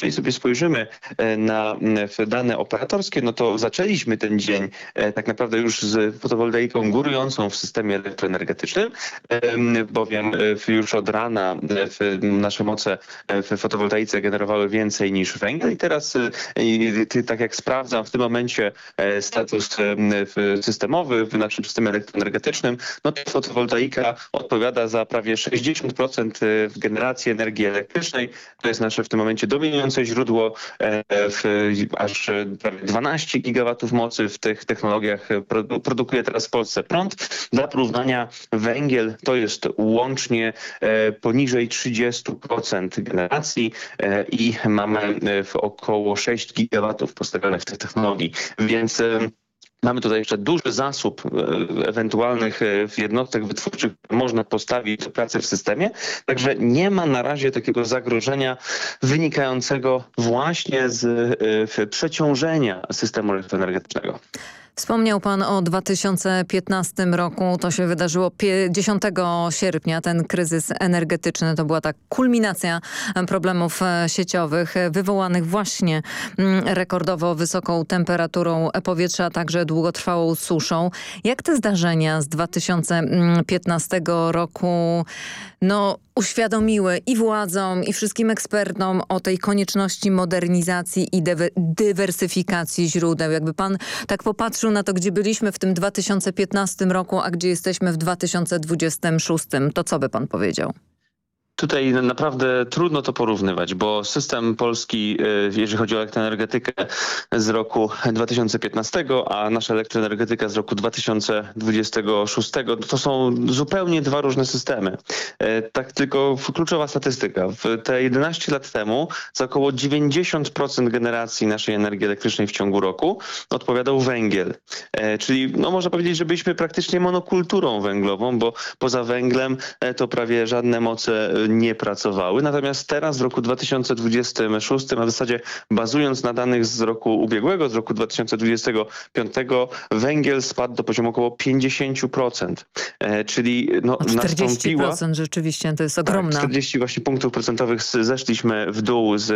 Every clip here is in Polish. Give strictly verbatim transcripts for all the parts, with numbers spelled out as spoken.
jeżeli sobie spojrzymy na dane operatorskie, no to zaczęliśmy ten dzień tak naprawdę już z fotowoltaiką górującą w systemie elektroenergetycznym, bowiem już od rana nasze moce w fotowoltaice generowały więcej niż węgiel i teraz tak jak sprawdzam w tym momencie status systemowy w naszym systemie elektroenergetycznym, no to fotowoltaika odpowiada za prawie sześćdziesiąt procent w generacji energii elektrycznej. To jest nasze w tym momencie dominujące źródło, w aż prawie dwanaście gigawatów mocy w tych technologiach produkuje teraz w Polsce prąd. Dla porównania węgiel to jest łącznie poniżej trzydzieści procent generacji i mamy w około sześć gigawatów postawionych w tej technologii, więc mamy tutaj jeszcze duży zasób ewentualnych jednostek wytwórczych, które można postawić do pracy w systemie. Także nie ma na razie takiego zagrożenia wynikającego właśnie z przeciążenia systemu elektroenergetycznego. Wspomniał pan o dwa tysiące piętnastym roku. To się wydarzyło dziesiątego sierpnia. Ten kryzys energetyczny to była ta kulminacja problemów sieciowych wywołanych właśnie rekordowo wysoką temperaturą powietrza, a także długotrwałą suszą. Jak te zdarzenia z dwa tysiące piętnastego roku no, uświadomiły i władzom, i wszystkim ekspertom o tej konieczności modernizacji i dywersyfikacji źródeł? Jakby pan tak popatrzył na to, gdzie byliśmy w tym dwa tysiące piętnastym roku, a gdzie jesteśmy w dwa tysiące dwudziestym szóstym, to co by pan powiedział? Tutaj naprawdę trudno to porównywać, bo system polski, jeżeli chodzi o elektroenergetykę z roku dwa tysiące piętnastego, a nasza elektroenergetyka z roku dwa tysiące dwudziestego szóstego, to są zupełnie dwa różne systemy. Tak tylko kluczowa statystyka. W te jedenaście lat temu za około dziewięćdziesiąt procent generacji naszej energii elektrycznej w ciągu roku odpowiadał węgiel. Czyli no, można powiedzieć, że byliśmy praktycznie monokulturą węglową, bo poza węglem to prawie żadne moce nie pracowały. Natomiast teraz w roku dwa tysiące dwudziestym szóstym, a w zasadzie bazując na danych z roku ubiegłego, z roku dwa tysiące dwudziestego piątego, węgiel spadł do poziomu około pięćdziesiąt procent. E, czyli no, o czterdzieści procent nastąpiła... rzeczywiście, to jest ogromna. Tak, czterdzieści właśnie punktów procentowych zeszliśmy w dół z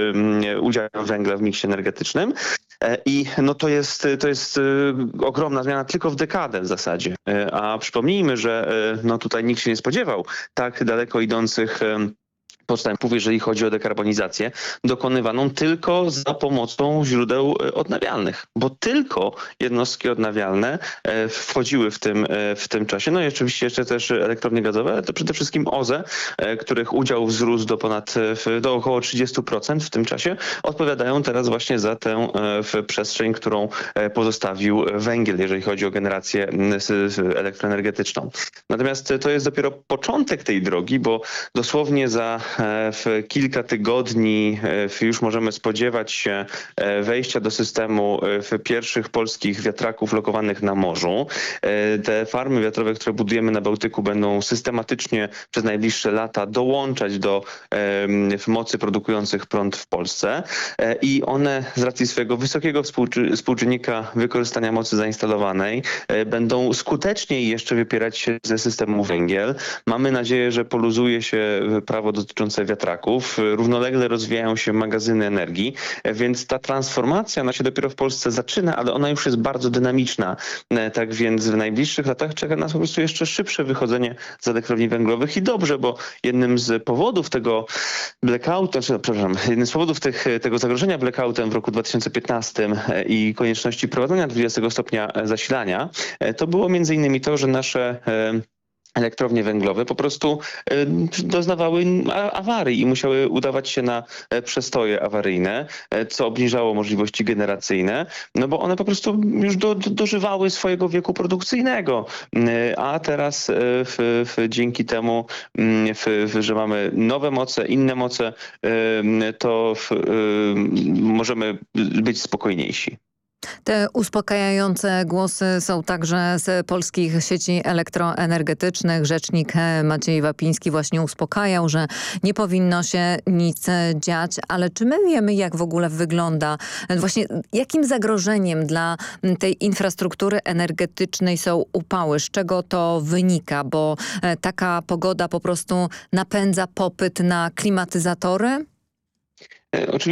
y, udziałem węgla w miksie energetycznym. E, I no, to jest, to jest y, ogromna zmiana tylko w dekadę w zasadzie. E, a przypomnijmy, że y, no, tutaj nikt się nie spodziewał tak daleko idących postępów, jeżeli chodzi o dekarbonizację, dokonywaną tylko za pomocą źródeł odnawialnych, bo tylko jednostki odnawialne wchodziły w tym, w tym czasie. No i oczywiście jeszcze też elektrownie gazowe, ale to przede wszystkim O Z E, których udział wzrósł do ponad, do około trzydziestu procent w tym czasie, odpowiadają teraz właśnie za tę przestrzeń, którą pozostawił węgiel, jeżeli chodzi o generację elektroenergetyczną. Natomiast to jest dopiero początek tej drogi, bo dosłownie za w kilka tygodni już możemy spodziewać się wejścia do systemu w pierwszych polskich wiatraków lokowanych na morzu. Te farmy wiatrowe, które budujemy na Bałtyku, będą systematycznie przez najbliższe lata dołączać do mocy produkujących prąd w Polsce i one z racji swojego wysokiego współczynnika wykorzystania mocy zainstalowanej będą skuteczniej jeszcze wypierać się ze systemu węgiel. Mamy nadzieję, że poluzuje się prawo dotyczące wiatraków, równolegle rozwijają się magazyny energii, więc ta transformacja, ona się dopiero w Polsce zaczyna, ale ona już jest bardzo dynamiczna. Tak więc w najbliższych latach czeka nas po prostu jeszcze szybsze wychodzenie z elektrowni węglowych i dobrze, bo jednym z powodów tego blackoutu, przepraszam, jednym z powodów tych, tego zagrożenia blackoutem w roku dwa tysiące piętnastym i konieczności prowadzenia dwudziestego stopnia zasilania, to było między innymi to, że nasze elektrownie węglowe po prostu doznawały awarii i musiały udawać się na przestoje awaryjne, co obniżało możliwości generacyjne, no bo one po prostu już do, do, dożywały swojego wieku produkcyjnego. A teraz w, w, dzięki temu, w, w, że mamy nowe moce, inne moce, to w, możemy być spokojniejsi. Te uspokajające głosy są także z polskich sieci elektroenergetycznych. Rzecznik Maciej Wapiński właśnie uspokajał, że nie powinno się nic dziać. Ale czy my wiemy, jak w ogóle wygląda, właśnie jakim zagrożeniem dla tej infrastruktury energetycznej są upały? Z czego to wynika? Bo taka pogoda po prostu napędza popyt na klimatyzatory? Oczywiście